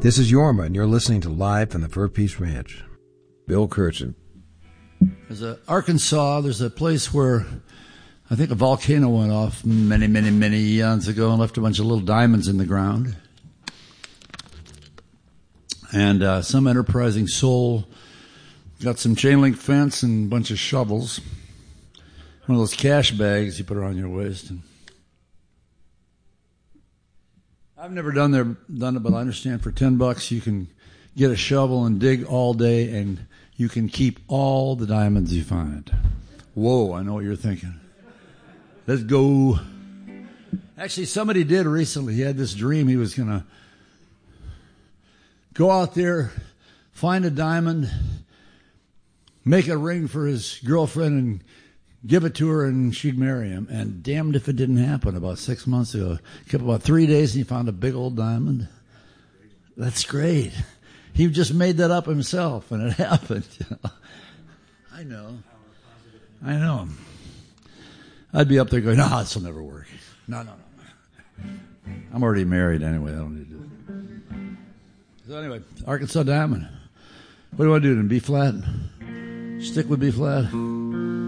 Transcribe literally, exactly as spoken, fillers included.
This is Yorma, and you're listening to Live from the Fur Peace Ranch. Bill Kirchen. There's a Arkansas, there's a place where I think a volcano went off many, many, many eons ago and left a bunch of little diamonds in the ground. And uh, some enterprising soul got some chain link fence and a bunch of shovels. One of those cash bags you put around your waist. And I've never done there, done it, but I understand for ten bucks you can get a shovel and dig all day, and you can keep all the diamonds you find. Whoa, I know what you're thinking. Let's go. Actually, somebody did recently. He had this dream. He was going to go out there, find a diamond, make a ring for his girlfriend, and give it to her, and she'd marry him. And damned if it didn't happen about six months ago. It kept about three days, and he found a big old diamond. That's great. He just made that up himself, and it happened. I know. I know. I'd be up there going, no, this will never work. No, no, no. I'm already married anyway. I don't need to do it. So anyway, Arkansas Diamond. What do I do then? B flat? Stick with B flat?